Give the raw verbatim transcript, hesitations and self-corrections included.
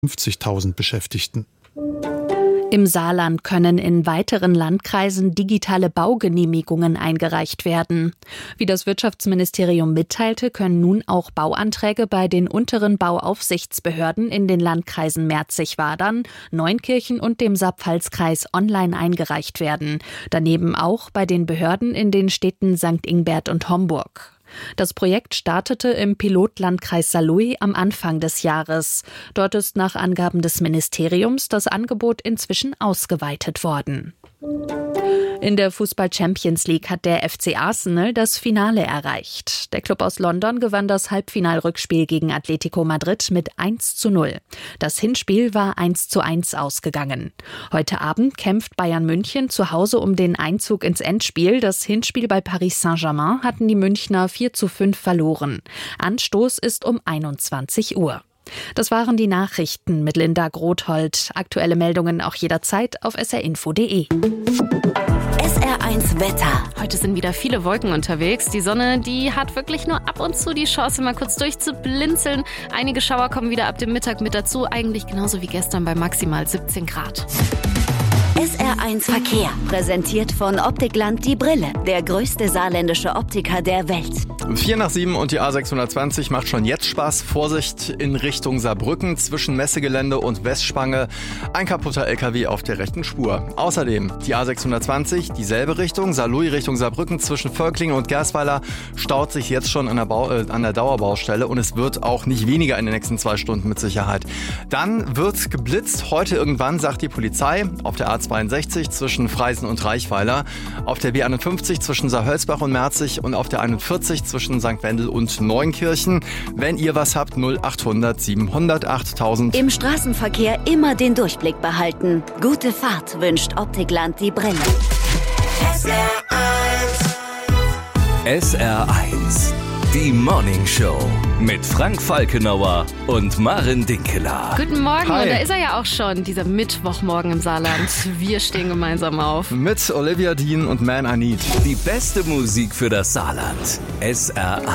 fünfzigtausend Beschäftigten. Im Saarland können in weiteren Landkreisen digitale Baugenehmigungen eingereicht werden. Wie das Wirtschaftsministerium mitteilte, können nun auch Bauanträge bei den unteren Bauaufsichtsbehörden in den Landkreisen Merzig-Wadern, Neunkirchen und dem Saarpfalzkreis online eingereicht werden. Daneben auch bei den Behörden in den Städten Sankt Ingbert und Homburg. Das Projekt startete im Pilotlandkreis Saarlouis am Anfang des Jahres. Dort ist nach Angaben des Ministeriums das Angebot inzwischen ausgeweitet worden. In der Fußball-Champions League hat der F C Arsenal das Finale erreicht. Der Klub aus London gewann das Halbfinalrückspiel gegen Atletico Madrid mit eins zu null. Das Hinspiel war eins zu eins ausgegangen. Heute Abend kämpft Bayern München zu Hause um den Einzug ins Endspiel. Das Hinspiel bei Paris Saint-Germain hatten die Münchner vier zu fünf verloren. Anstoß ist um einundzwanzig Uhr. Das waren die Nachrichten mit Linda Grothold. Aktuelle Meldungen auch jederzeit auf s r info punkt d e. S R eins Wetter. Heute sind wieder viele Wolken unterwegs. Die Sonne, die hat wirklich nur ab und zu die Chance, mal kurz durchzublinzeln. Einige Schauer kommen wieder ab dem Mittag mit dazu. Eigentlich genauso wie gestern bei maximal siebzehn Grad. S R eins Verkehr. Präsentiert von Optikland die Brille. Der größte saarländische Optiker der Welt. vier nach sieben und die A sechshundertzwanzig macht schon jetzt Spaß. Vorsicht in Richtung Saarbrücken zwischen Messegelände und Westspange. Ein kaputter L K W auf der rechten Spur. Außerdem die A sechshundertzwanzig, dieselbe Richtung, Saarlouis Richtung Saarbrücken zwischen Völklingen und Gersweiler staut sich jetzt schon an der, Bau, äh, an der Dauerbaustelle und es wird auch nicht weniger in den nächsten zwei Stunden mit Sicherheit. Dann wird geblitzt heute irgendwann, sagt die Polizei, auf der A zweiundsechzig zwischen Freisen und Reichweiler, auf der B einundfünfzig zwischen Saarhölzbach und Merzig und auf der einundvierzig zwischen Sankt Wendel und Neunkirchen. Wenn ihr was habt, null achthundert siebenhundert achttausend. Im Straßenverkehr immer den Durchblick behalten. Gute Fahrt wünscht Optikland die Brille. S R eins. S R eins. Die Morning Show mit Frank Falkenauer und Maren Dinkeler. Guten Morgen, Hi. Und da ist er ja auch schon, dieser Mittwochmorgen im Saarland. Wir stehen gemeinsam auf. Mit Olivia Dean und Man I Need. Die beste Musik für das Saarland. S R eins.